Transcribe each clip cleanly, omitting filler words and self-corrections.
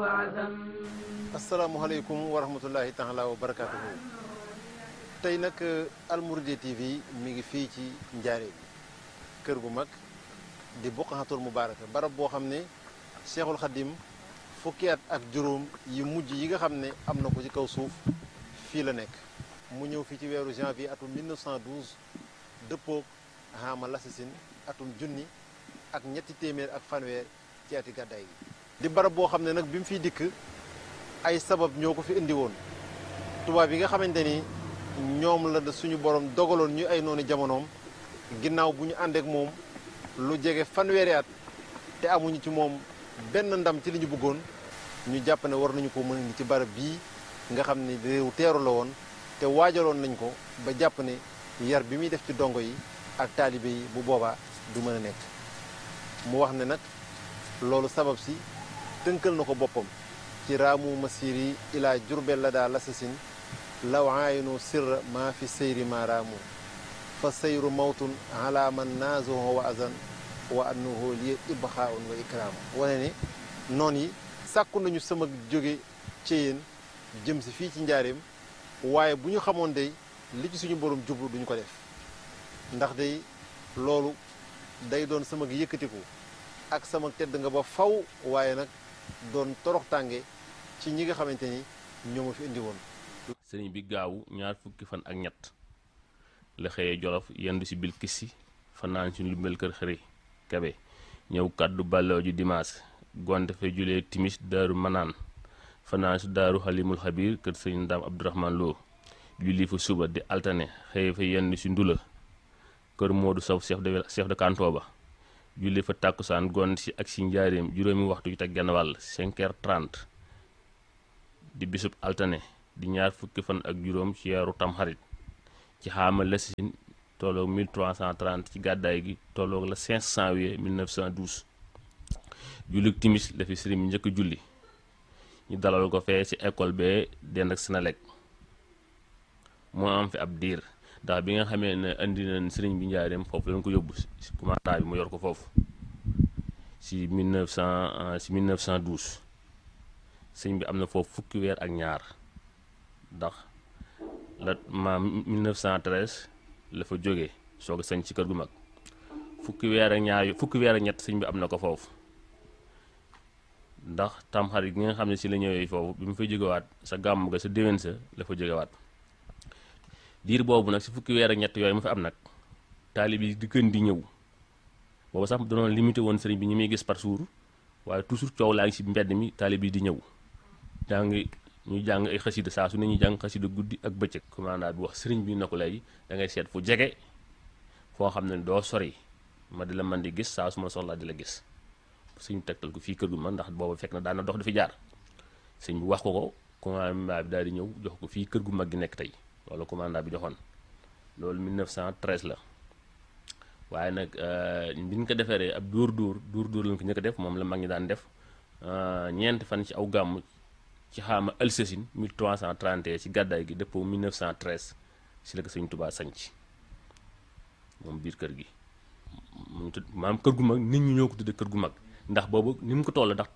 asalaamaaleykum wa rahmatullahi taala wa barakatuhu. tey nag Almouridiyyah TV mi ngi fii ci Njaaréem kër gu mag di Buqatul Mubaraka, barab boo xam ne Cheikhul Khadim fukki at ak juróom yi mujj yi nga xam ne am na ko ci kaw suuf fii la nekk. mu ñëw fii ci weeru janvier atum 1912 dëppoog Haama Lasasin atum junni ak ñetti téeméer ak fanweer ci ati gàddaay gi. di barab boo xam ne nag bi mu fiy dikk ay sabab ñoo ko fi indi woon. tubaab yi nga xamante ni ñoom la suñu borom dogaloon ñu ay noonu jamonoom, ginnaaw bu ñu àndeek moom lu jege fanweeri at te amuñu ci moom benn ndam ci li ñu bëggoon, ñu jàpp ne war nañu ko mën indi ci barab bii nga xam ne réew teeru la woon te waajaloon nañ ko ba jàpp ne yar bi muy def ci dongo yi ak taalibe yi bu boobaa du mën a nekk. mu wax ne nag loolu sabab si tënkal na ko boppam ci raamu masiri ilaa jurbel la daa lasasin law aayinu sirra maa fi seyri ma raamu fa seyru mawtun ala man naazuhu wa azan wa annahu li ibxaaun wa ikraamu. wane ne noon yi sàkku nañu sama jóge ci yéen jëm si fii ci njaareem, waaye bu ñu xamoon day li ci suñu borom jublu duñu ko def, ndax day loolu day doon sama yëkkatiku ak sama tedd nga ba faw, waaye nag doon torox tànge ci ñi nga xamante ni ñoo ma fi indi woon. sëriñ bi gaawu ñaar fukki fan ak ñett la xëyee Jolof yendu si bil kissi fanaan si lumbel kër xëri kabe ñëw kàddu bàlloo ji dimaas gonte fa julee timis daaru manaan fanaan si daaru xalimul xabir kër sëriñ Ndaam Abdourahman Lo julli fa suba di altane xëye fa yendu si ndula kër Moodu Saw chef de canton ba julli fa tàkkusaan gont si ak si njaareem juróomi waxtu yu teg genn wàll 5h30 di bisub altane di ñaar fukki fan ak juróom ci weeru tamxarit ci Haama Lasasin tolloog 1330 ci gàddaay gi tolloog la 5 janvier 1912 jullik timis la fi sëriñ bi njëkk julli ñu dalal ko fee ci école bee dend ak Senelec moo am fi ab diir ndax bi nga xamee ne indi nañ sëriñ bi njaareem foofu lañ ko yóbbu ci commandant bi mu yor ko foofu ci 1912 sëriñ bi am na foofu fukki weer ak ñaar, ndax la ma 1913 la fa jógee soog a sañ ci kër gu mag. fukki weer ak ñett sëriñ bi am na ko foofu, ndax tamxarit gi nga xam ne ci la ñëwee foofu bi mu fa jógewaat sa gàmm ga sa déwén sa la fa jógewaat. diir boobu nag si fukki weer ak ñett yooyu mu fi am nag taalib yi di gën di ñëw. boobu sax danoon limité woon sëriñ bi ñi muy gis par jour, waaye toujours coow laa ngi si mbedd mi taalib yi di ñëw ñuy jàng ay xasida saa su ne ñuy jàng xasida guddi ak bëccëg. commandant bi wax sëriñ bi na ko léegi da ngay seet fu jege foo xam ne doo sori ma di la man di gis saa su ma soxlaa di la gis. suñu tegtal ko fii kër gu ma ndax boobu fekk na daana dox di fi jaar. sëñ bi wax ko commandant bi daal di ñëw jox ko fii kër gu mag gi nekk tey. loolu commandant bi joxoon loolu 1913 la, waaye nag bi ñu ko deferee ab dóor lañ ko njëkk a def, moom la mag ñi daan def ñeenti fan ci aw gàmm ci Haama Lasasin 1331 ci gàddaay gi dëppoo 1913 ci la ko Sëñ Tuubaa sañc moom biir kër gi. maam kër gu mag nit ñi ñoo ko tudde kër gu mag ndax boobu ni mu ko toll ndax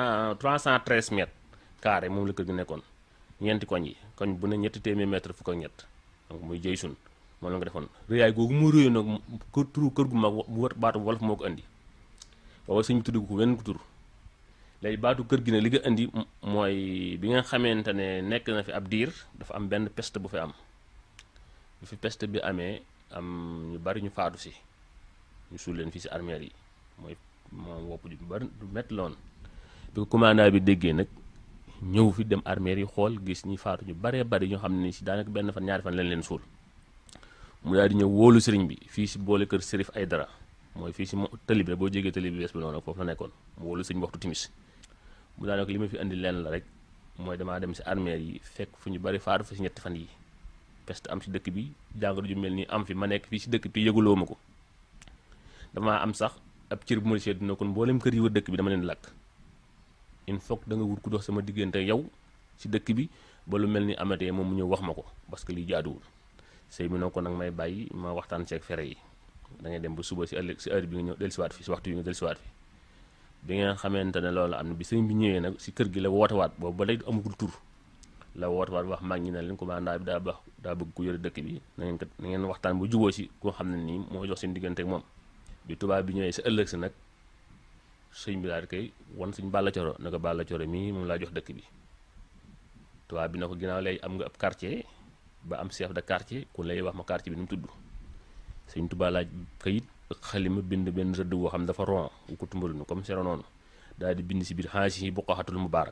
313 mètres carré moom la kër gi nekkoon. ñeenti koñ yi koñ bu ne ñetti téeméer mètre fukk ak ñett, donc muy jëy sun moom la nga defoon. rëyaay googu mu réyoon nag turu kër gu mag bu wër baatu wolof moo ko indi booba sëñ bi tudd ko wenn ko tur. léegi baatu kër gi ne li nga indi mooy bi nga xamante ne nekk na fi ab diir dafa am benn peste bu fi am. bu fi peste bi amee am ñu bari ñu faatu si ñu suul leen fii si armeel yi moom wopp ju bari du métti loon. bi ko commandant bi déggee nag ñëw fi dem armeel yi xool gis ñi faatu ñu baree bari ñoo xam ne si daanaka benn fan ñaari fan lañ leen suul. mu daal di ñëw wóolu sëriñ bi fii si boole kër Sërif Aydara mooy fii si tëli bi boo jégee tëli bi bees bi noonu foofu la nekkoon. mu wóolu sëriñ bi waxtu timis mu daanaka li ma fi indi lenn la rek mooy damaa dem si armeel yi fekk fu ñu bari faatu fa si ñetti fan yi peste am si dëkk bi jàngoro ju mel nii am fi ma nekk fii si dëkk bi yëguloo ma ko. damaa am sax ab cër bu ma seet dina kon mboolem kër yi wër dëkk bi dama leen lakk. il faut da nga wut ku dox sama diggante yow si dëkk bi ba lu mel ni amatee moom mu ñëw wax ma ko parce que lii jaaduwul. sëy bi noo ko nag may bàyyi ma waxtaan ceeg fere yi da ngay dem ba suba si ëllëg si heure bi nga ñëw dellusiwaat fi si waxtu bi nga dellusiwaat fi bi ngeen xamante ne loolu am na bi sëñ bi ñëwee nag si kër gi la wootewaat boobu ba léegi amagul tur la wootewaat wax mag ñi ne leen commandant bi daa bëgg ku yore dëkk bi na ngeen waxtaan bu juboo si koo xam ne nii moo jox seen diggante ak moom bi tubaab bi ñëwee sa ëllëg si nag sëñ bi daal di koy wan suñ Balla Coro ne ko Balla Coro mii moom laa jox dëkk bi tubaab bi na ko ginnaaw léegi am nga ab quartier ba am chef de quartier ku lay wax ma quartier bi nu mu tudd sëñ Tuubaa laaj kayit ak xalima bind benn rëdd boo xam dafa ron wu ko tumbalu comme sero noonu daal di bind si biir xaasi yi Buqaxatul Mubaarak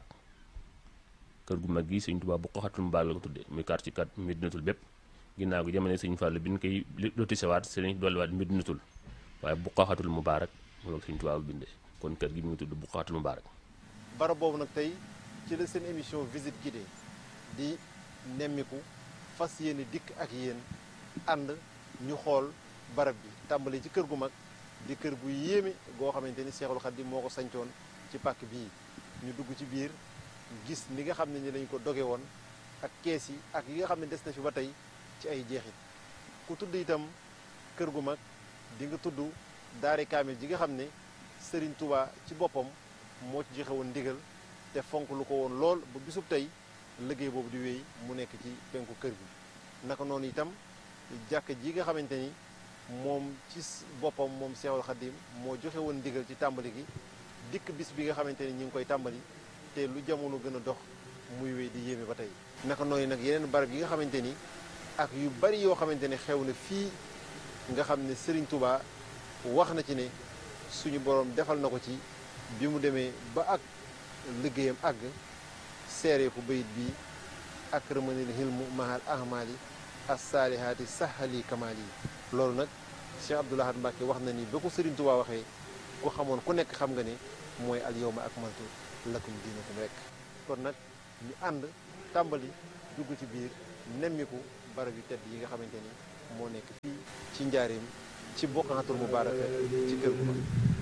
kër gu mag gi sëñ Tuubaa Buqaxatul Mubaarak la ko tuddee muy quartier kat Medinatul bépp ginnaaw gi jamono sëñ Fallu bi ñu koy lotisewaat sëñ dolliwaat Medinatul waaye Buqaxatul Mubaarak moom sëñ Tuubaa bu bindee kon kër gi mu ngi tudd Buqaxatul Mubaarak. barab boobu nag tey ci la seen émission visite guidée di nemmiku fas yéene dikk ak yéen ànd ñu xool barab bi tàmbali ci kër gu mag di kër gu yéeme goo xamante ni Seexul Xadiim moo ko sancoon ci pàkk bii ñu dugg ci biir gis ni nga xam ne ni lañ ko doge woon ak kees yi ak yi nga xam ne des na fi ba tey ci ay jeexit ku tudd itam kër gu mag di nga tudd daari kaamil ji nga xam ne Serigne Touba ci boppam moo ci joxe woon ndigal te fonk lu ko woon lool ba bisub tey liggéey boobu di wéy mu nekk ci penku kër gi naka noonu itam jàkk ji nga xamante ni moom ci boppam moom Seexul Xadiim moo joxe woon ndigal ci tàmbali gi dikk bis bi nga xamante ni ñi ngi koy tàmbali te lu jamono gën a dox muy wéy di yéeme ba tey naka noonu nag yeneen barab yi nga xamante ni ak yu bari yoo xamante ni xew na fii nga xam ne Serigne Touba wax na ci ne suñu borom defal na ko ci bi mu demee ba ak liggéeyam àgg seeree ko bayit bi ak rëmanil hilmu mahal ahmali as-saalihaati sahali kamaal yi loolu nag Cheikh Abdoul Ahad Mbacké wax na ni ba ko Serigne Touba waxee ku xamoon ku nekk xam nga ne mooy al yawma akmaltu lakum diinakum rek kon nag ñu ànd tàmbali dugg ci biir nemmiku barab yu tedd yi nga xamante ni moo nekk fii ci njaareem ci Buqaxatul Mubaaraka ci kër gu mag